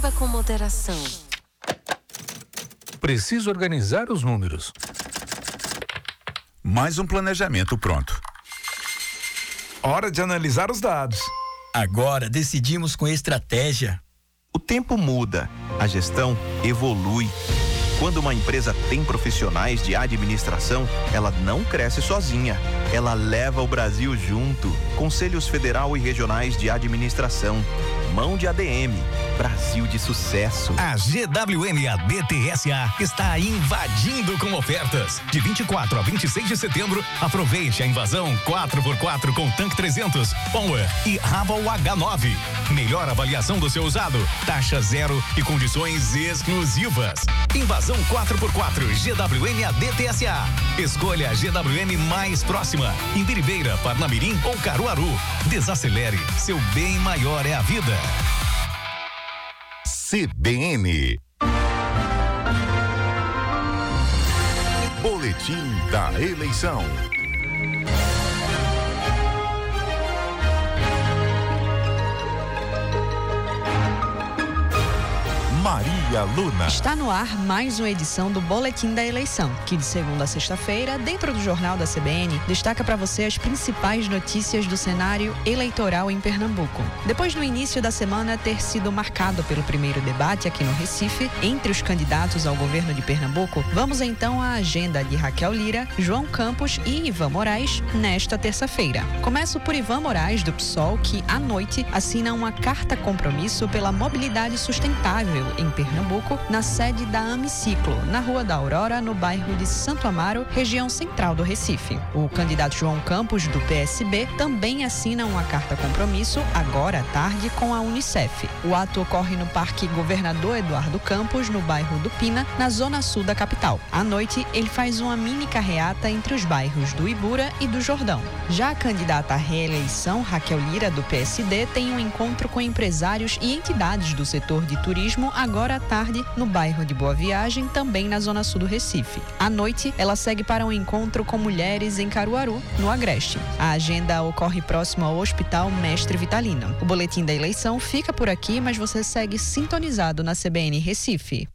Beba com moderação. Preciso organizar os números. Mais um planejamento pronto. Hora de analisar os dados. Agora decidimos com estratégia. O tempo muda, a gestão evolui. Quando uma empresa tem profissionais de administração, ela não cresce sozinha. Ela leva o Brasil junto. Conselhos Federal e Regionais de Administração. Mão de ADM. Brasil de sucesso. A GWM ADTSA está invadindo com ofertas. De 24 a 26 de setembro, aproveite a invasão 4x4 com tanque 300, Power e Raval H9. Melhor avaliação do seu usado, taxa zero e condições exclusivas. Invasão 4x4 GWM ADTSA. Escolha a GWM mais próxima, em Biribeira, Parnamirim ou Caruaru. Desacelere, seu bem maior é a vida. CBN. Boletim da eleição. Maria Luna. Está no ar mais uma edição do Boletim da Eleição, que de segunda a sexta-feira, dentro do Jornal da CBN, destaca para você as principais notícias do cenário eleitoral em Pernambuco. Depois do início da semana ter sido marcado pelo primeiro debate aqui no Recife, entre os candidatos ao governo de Pernambuco, vamos então à agenda de Raquel Lira, João Campos e Ivan Moraes nesta terça-feira. Começo por Ivan Moraes, do PSOL, que à noite assina uma carta-compromisso pela mobilidade sustentável em Pernambuco, na sede da Amiciclo, na Rua da Aurora, no bairro de Santo Amaro, região central do Recife. O candidato João Campos, do PSB, também assina uma carta-compromisso, agora à tarde, com a Unicef. O ato ocorre no Parque Governador Eduardo Campos, no bairro do Pina, na zona sul da capital. À noite, ele faz uma mini carreata entre os bairros do Ibura e do Jordão. Já a candidata à reeleição, Raquel Lira, do PSD, tem um encontro com empresários e entidades do setor de turismo agora à tarde, no bairro de Boa Viagem, também na zona sul do Recife. À noite, ela segue para um encontro com mulheres em Caruaru, no Agreste. A agenda ocorre próximo ao Hospital Mestre Vitalino. O Boletim da Eleição fica por aqui, mas você segue sintonizado na CBN Recife.